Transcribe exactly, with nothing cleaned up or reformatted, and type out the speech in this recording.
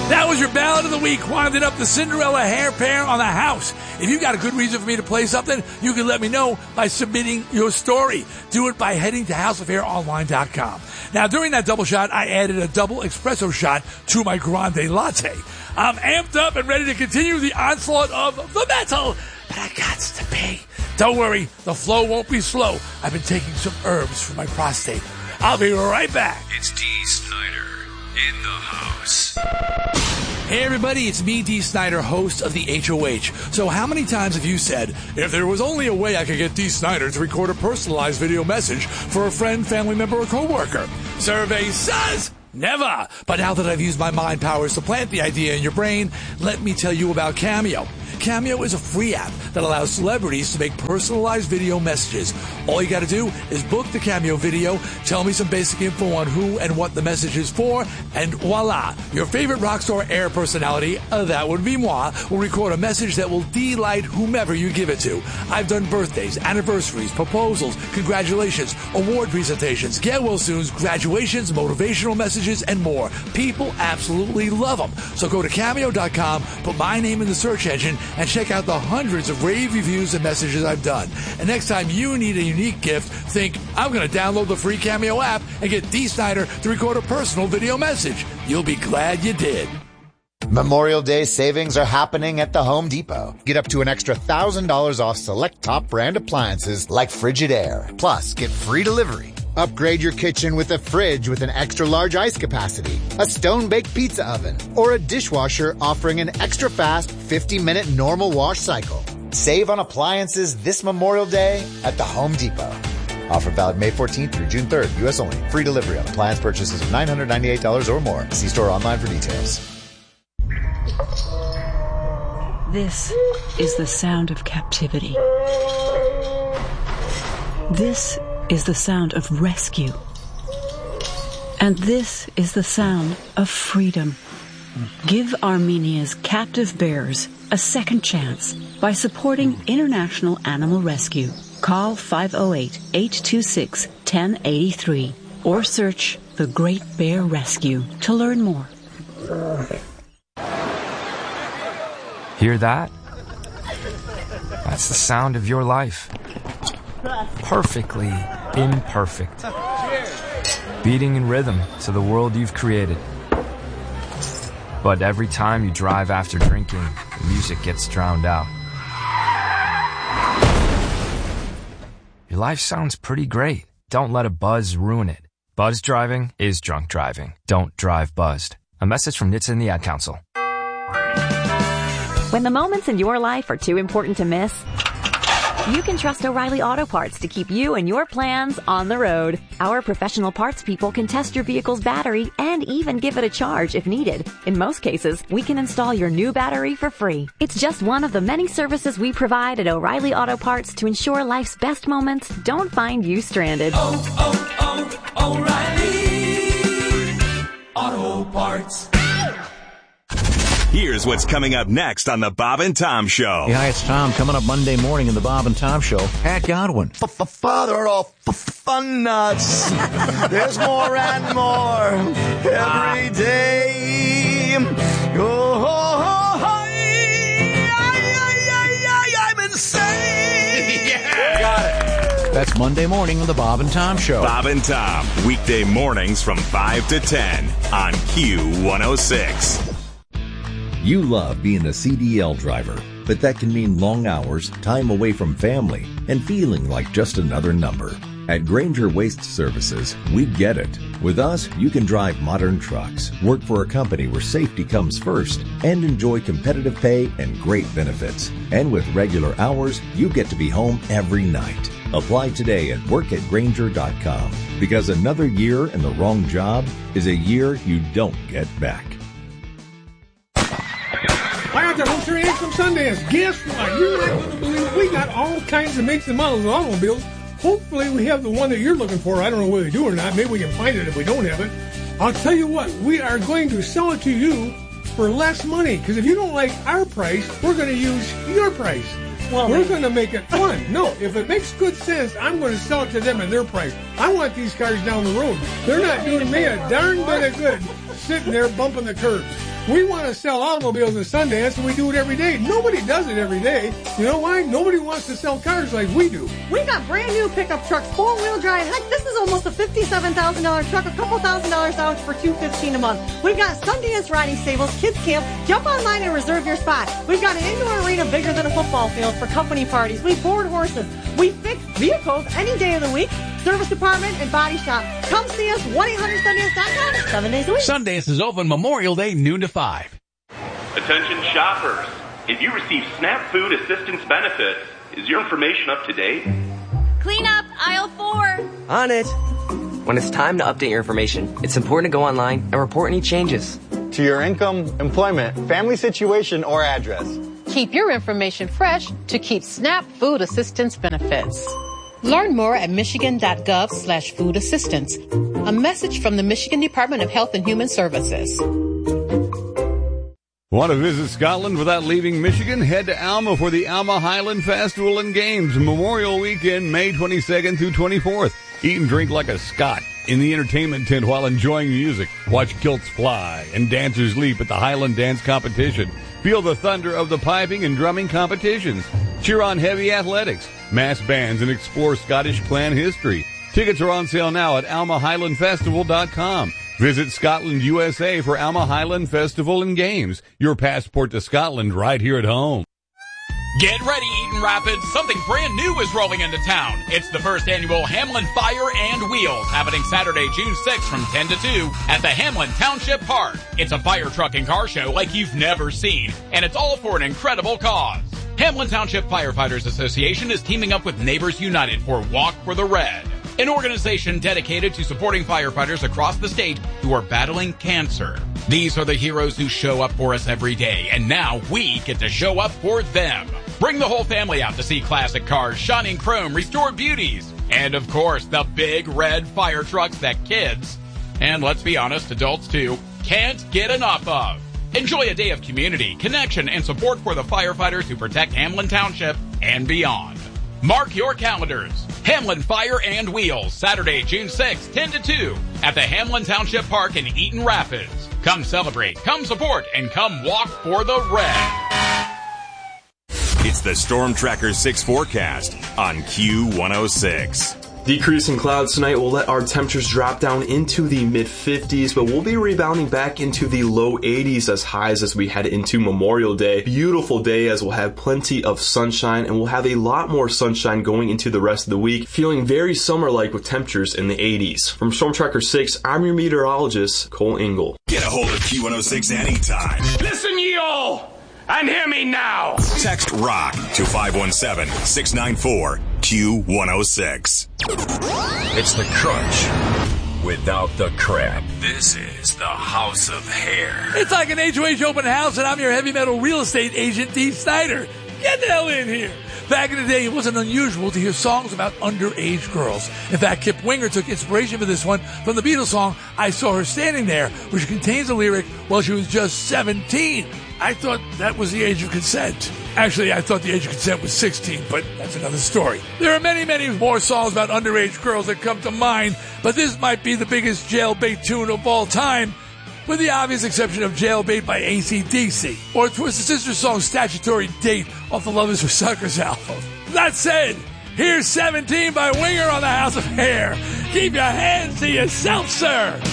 That was your ballad of the week, winding up the Cinderella hair pair on the house. If you got a good reason for me to play something, you can let me know by submitting your story. Do it by heading to house of hair online dot com. Now, during that double shot, I added a double espresso shot to my grande latte. I'm amped up and ready to continue the onslaught of the metal, but I got to pee. Don't worry, the flow won't be slow. I've been taking some herbs for my prostate. I'll be right back. It's Dee Snider in the house. Hey everybody, it's me, Dee Snider, host of the H O H. So how many times have you said, if there was only a way I could get Dee Snider to record a personalized video message for a friend, family member, or coworker? Survey says never. But now that I've used my mind powers to plant the idea in your brain, let me tell you about Cameo. Cameo is a free app that allows celebrities to make personalized video messages. All you got to do is book the Cameo video, tell me some basic info on who and what the message is for, and voila, your favorite rock star air personality, uh, that would be moi, will record a message that will delight whomever you give it to. I've done birthdays, anniversaries, proposals, congratulations, award presentations, get well soons, graduations, motivational messages, and more. People absolutely love them. So go to cameo dot com, put my name in the search engine, and check out the hundreds of rave reviews and messages I've done. And next time you need a unique gift, think, I'm going to download the free Cameo app and get Dee Snider to record a personal video message. You'll be glad you did. Memorial Day savings are happening at the Home Depot. Get up to an extra one thousand dollars off select top brand appliances like Frigidaire. Plus, get free delivery. Upgrade your kitchen with a fridge with an extra large ice capacity, a stone-baked pizza oven, or a dishwasher offering an extra fast fifty minute normal wash cycle. Save on appliances this Memorial Day at the Home Depot. Offer valid May fourteenth through June third. U S only. Free delivery on appliance purchases of nine hundred ninety-eight dollars or more. See store online for details. This is the sound of captivity. This is the sound of rescue. And this is the sound of freedom. Give Armenia's captive bears a second chance by supporting International Animal Rescue. Call five oh eight, eight two six, one oh eight three or search The Great Bear Rescue to learn more. Hear that? That's the sound of your life. Perfectly imperfect. Beating in rhythm to the world you've created. But every time you drive after drinking, the music gets drowned out. Your life sounds pretty great. Don't let a buzz ruin it. Buzz driving is drunk driving. Don't drive buzzed. A message from N H T S A and the Ad Council. When the moments in your life are too important to miss, you can trust O'Reilly Auto Parts to keep you and your plans on the road. Our professional parts people can test your vehicle's battery and even give it a charge if needed. In most cases, we can install your new battery for free. It's just one of the many services we provide at O'Reilly Auto Parts to ensure life's best moments don't find you stranded. Oh, oh, oh, O'Reilly Auto Parts. Here's what's coming up next on the Bob and Tom Show. Hey, hi, it's Tom. Coming up Monday morning in the Bob and Tom Show. Pat Godwin. Father of fun nuts. There's more and more every day. Oh, I'm insane. Yeah. Got it. That's Monday morning on the Bob and Tom Show. Bob and Tom, weekday mornings from five to ten on Q one oh six. You love being a C D L driver, but that can mean long hours, time away from family, and feeling like just another number. At Grainger Waste Services, we get it. With us, you can drive modern trucks, work for a company where safety comes first, and enjoy competitive pay and great benefits. And with regular hours, you get to be home every night. Apply today at work at grainger dot com, because another year in the wrong job is a year you don't get back. I got the Home Anthem Sundance. Guess what? You're not going to believe it. We got all kinds of makes and models of automobiles. Hopefully we have the one that you're looking for. I don't know whether we do or not. Maybe we can find it if we don't have it. I'll tell you what. We are going to sell it to you for less money. Because if you don't like our price, we're going to use your price. Well, we're going to make it fun. No, if it makes good sense, I'm going to sell it to them at their price. I want these cars down the road. They're not doing me a darn bit of good sitting there bumping the curbs. We want to sell automobiles at Sundance, and we do it every day. Nobody does it every day. You know why? Nobody wants to sell cars like we do. We got brand new pickup trucks, four-wheel drive. Heck, this is almost a fifty-seven thousand dollars truck, a couple thousand dollars out for two hundred fifteen dollars a month. We've got Sundance riding stables, kids camp. Jump online and reserve your spot. We've got an indoor arena bigger than a football field for company parties. We board horses. We fix vehicles any day of the week. Service department and body shop. Come see us, one eight hundred Sundance dot com, seven days a week. Sundance is open Memorial Day, noon to five. Attention shoppers. If you receive SNAP Food Assistance benefits, is your information up to date? Clean up aisle four. On it. When it's time to update your information, it's important to go online and report any changes. To your income, employment, family situation, or address. Keep your information fresh to keep SNAP Food Assistance benefits. Learn more at michigan.gov slash food assistance. A message from the Michigan Department of Health and Human Services. Want to visit Scotland without leaving Michigan? Head to Alma for the Alma Highland Festival and Games Memorial Weekend, May twenty-second through twenty-fourth. Eat and drink like a Scot in the entertainment tent while enjoying music. Watch kilts fly and dancers leap at the Highland Dance Competition. Feel the thunder of the piping and drumming competitions. Cheer on heavy athletics, mass bands, and explore Scottish clan history. Tickets are on sale now at alma highland festival dot com. Visit Scotland, U S A for Alma Highland Festival and Games. Your passport to Scotland right here at home. Get ready, Eaton Rapids. Something brand new is rolling into town. It's the first annual Hamlin Fire and Wheels, happening Saturday, June sixth from ten to two at the Hamlin Township Park. It's a fire truck and car show like you've never seen, and it's all for an incredible cause. Hamlin Township Firefighters Association is teaming up with Neighbors United for Walk for the Red, an organization dedicated to supporting firefighters across the state who are battling cancer. These are the heroes who show up for us every day, and now we get to show up for them. Bring the whole family out to see classic cars, shining chrome, restored beauties, and of course, the big red fire trucks that kids, and let's be honest, adults too, can't get enough of. Enjoy a day of community, connection, and support for the firefighters who protect Hamlin Township and beyond. Mark your calendars. Hamlin Fire and Wheels, Saturday, June sixth, ten to two, at the Hamlin Township Park in Eaton Rapids. Come celebrate, come support, and come walk for the red. It's the Storm Tracker six forecast on Q one oh six. Decreasing clouds tonight will let our temperatures drop down into the mid fifties, but we'll be rebounding back into the low eighties as highs as we head into Memorial Day. Beautiful day as we'll have plenty of sunshine, and we'll have a lot more sunshine going into the rest of the week, feeling very summer-like with temperatures in the eighties. From Storm Tracker six, I'm your meteorologist, Cole Ingle. Get a hold of Q one oh six anytime. Listen, ye all, and hear me now. Text ROCK to five one seven, six nine four, Q one oh six. It's the crunch without the crap. This is the House of Hair. It's like an H O H open house, and I'm your heavy metal real estate agent, Dee Snider. Get the hell in here. Back in the day, it wasn't unusual to hear songs about underage girls. In fact, Kip Winger took inspiration for this one from the Beatles song, I Saw Her Standing There, which contains the lyric, well, she was just seventeen. I thought that was the age of consent. Actually, I thought the age of consent was sixteen, but that's another story. There are many, many more songs about underage girls that come to mind, but this might be the biggest jailbait tune of all time, with the obvious exception of Jailbait by A C D C, or Twisted Sister song's Statutory Date off the Love is for Suckers album. That said, here's seventeen by Winger on the House of Hair. Keep your hands to yourself, sir.